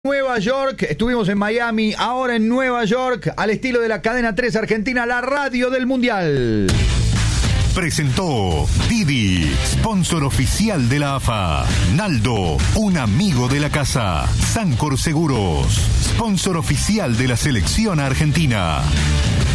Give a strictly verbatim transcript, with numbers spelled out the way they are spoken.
Nueva York, estuvimos en Miami, ahora en Nueva York, al estilo de la cadena tres Argentina, la radio del Mundial. Presentó Didi, sponsor oficial de la A F A. Naldo, un amigo de la casa. Sancor Seguros, sponsor oficial de la selección argentina.